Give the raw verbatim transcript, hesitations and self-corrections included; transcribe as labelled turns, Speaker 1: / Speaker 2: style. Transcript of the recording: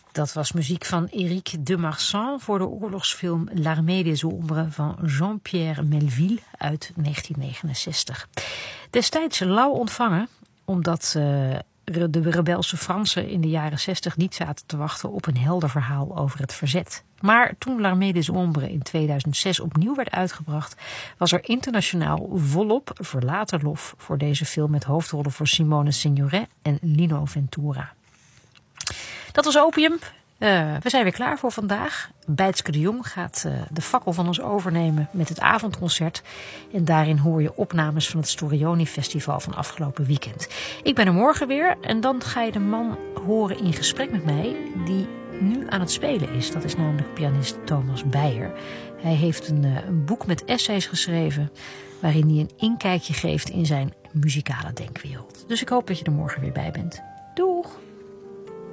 Speaker 1: Dat was muziek van Éric de Marsan voor de oorlogsfilm L'Armée des Ombres van Jean-Pierre Melville uit negentien negenenzestig. Destijds lauw ontvangen, omdat uh, de rebelse Fransen in de jaren zestig niet zaten te wachten op een helder verhaal over het verzet. Maar toen L'Armée des Ombres in tweeduizend zes opnieuw werd uitgebracht, was er internationaal volop verlaten lof voor deze film met hoofdrollen voor Simone Signoret en Lino Ventura. Dat was Opium. Uh, we zijn weer klaar voor vandaag. Bijtske de Jong gaat uh, de fakkel van ons overnemen met het avondconcert. En daarin hoor je opnames van het Storioni Festival van afgelopen weekend. Ik ben er morgen weer en dan ga je de man horen in gesprek met mij die nu aan het spelen is. Dat is namelijk pianist Thomas Beyer. Hij heeft een, uh, een boek met essays geschreven waarin hij een inkijkje geeft in zijn muzikale denkwereld. Dus ik hoop dat je er morgen weer bij bent.